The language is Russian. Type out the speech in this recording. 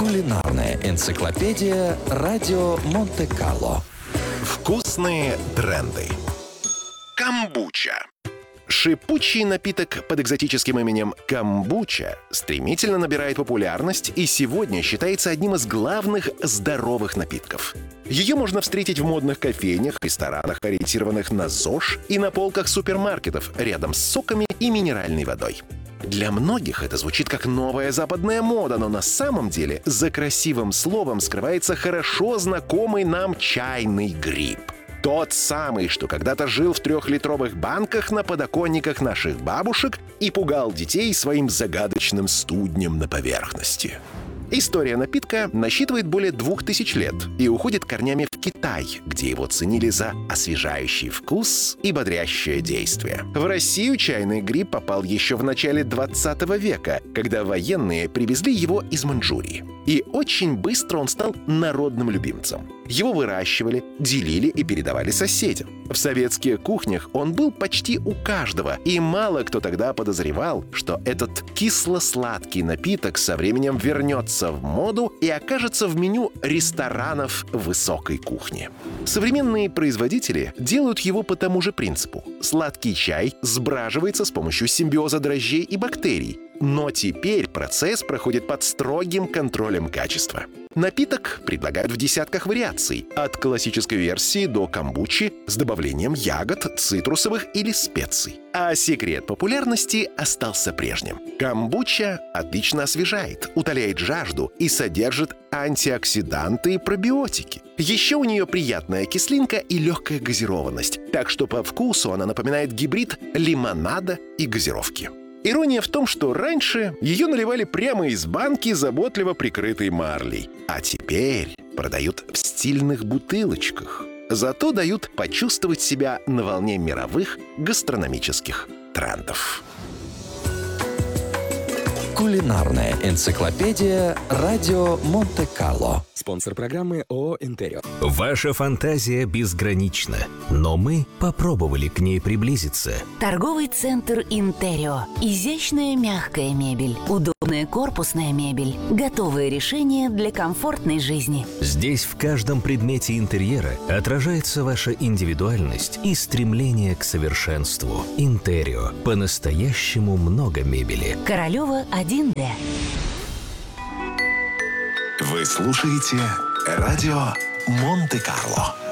Кулинарная энциклопедия «Радио Монте-Карло». Вкусные тренды. Камбуча. Шипучий напиток под экзотическим именем камбуча стремительно набирает популярность и сегодня считается одним из главных здоровых напитков. Ее можно встретить в модных кофейнях, ресторанах, ориентированных на ЗОЖ, и на полках супермаркетов рядом с соками и минеральной водой. Для многих это звучит как новая западная мода, но на самом деле за красивым словом скрывается хорошо знакомый нам чайный гриб. Тот самый, что когда-то жил в 3-литровых банках на подоконниках наших бабушек и пугал детей своим загадочным студнем на поверхности. История напитка насчитывает более 2000 лет и уходит корнями в Китай, где его ценили за освежающий вкус и бодрящее действие. В Россию чайный гриб попал еще в начале 20 века, когда военные привезли его из Маньчжурии. И очень быстро он стал народным любимцем. Его выращивали, делили и передавали соседям. В советских кухнях он был почти у каждого, и мало кто тогда подозревал, что этот кисло-сладкий напиток со временем вернется в моду и окажется в меню ресторанов высокой кухни. Современные производители делают его по тому же принципу. Сладкий чай сбраживается с помощью симбиоза дрожжей и бактерий, но теперь процесс проходит под строгим контролем качества. Напиток предлагают в десятках вариаций, от классической версии до камбучи с добавлением ягод, цитрусовых или специй. А секрет популярности остался прежним. Камбуча отлично освежает, утоляет жажду и содержит антиоксиданты и пробиотики. Еще у нее приятная кислинка и легкая газированность, так что по вкусу она напоминает гибрид лимонада и газировки. Ирония в том, что раньше ее наливали прямо из банки, заботливо прикрытой марлей, а теперь продают в стильных бутылочках. Зато дают почувствовать себя на волне мировых гастрономических трендов. Кулинарная энциклопедия «Радио Монте-Карло». Спонсор программы ООО «Интерио». Ваша фантазия безгранична, но мы попробовали к ней приблизиться. Торговый центр «Интерио». Изящная мягкая мебель, удобная корпусная мебель, готовые решения для комфортной жизни. Здесь в каждом предмете интерьера отражается ваша индивидуальность и стремление к совершенству. «Интерио». По-настоящему много мебели. Королева 1Д. Вы слушаете радио Монте-Карло.